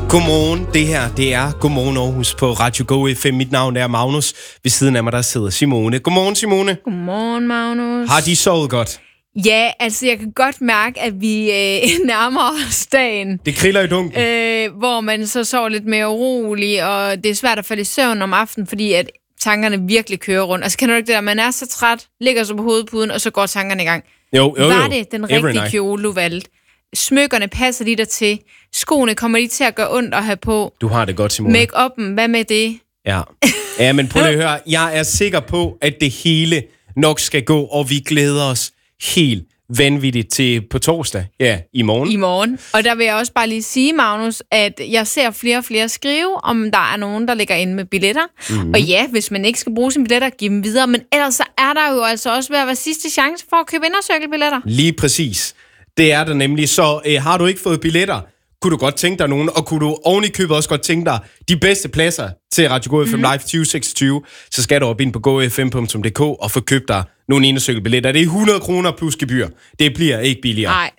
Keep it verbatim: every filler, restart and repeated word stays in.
Godmorgen, det her, det er Godmorgen Aarhus på Radio Go F M. Mit navn er Magnus. Ved siden af mig, der sidder Simone. Godmorgen, Simone. Godmorgen, Magnus. Har de sovet godt? Ja, altså jeg kan godt mærke, at vi øh, nærmer os dagen. Det kriller i dunken. Øh, hvor man så sover lidt mere urolig, og det er svært at falde i søvn om aftenen, fordi at tankerne virkelig kører rundt. Altså kan du ikke det der, man er så træt, ligger så på hovedpuden, og så går tankerne i gang. Jo, jo, jo. Var det den rigtige kjole, du valgte? Smykkerne passer de der til. Skoene kommer de til at gøre ondt at have på. Du har det godt, Simone. Make-up'en, hvad med det? Ja. Ja, men prøv lige at høre. Jeg er sikker på, at det hele nok skal gå, og vi glæder os helt vanvittigt til på torsdag. Ja, i morgen. I morgen. Og der vil jeg også bare lige sige, Magnus, at jeg ser flere og flere skrive, om der er nogen, der ligger inde med billetter. Mm-hmm. Og ja, hvis man ikke skal bruge sine billetter, giv dem videre. Men ellers så er der jo altså også ved at være sidste chance for at købe indercirkelbilletter. Lige præcis. Det er der nemlig. Så øh, har du ikke fået billetter, kunne du godt tænke dig nogen, og kunne du oven i købet også godt tænke dig de bedste pladser til Radio Go F M mm-hmm. Live tyve seksogtyve, så skal du op ind på go f m punktum d k og få købt dig nogle indercirkelbilletter. Det er hundrede kroner plus gebyr. Det bliver ikke billigere. Nej,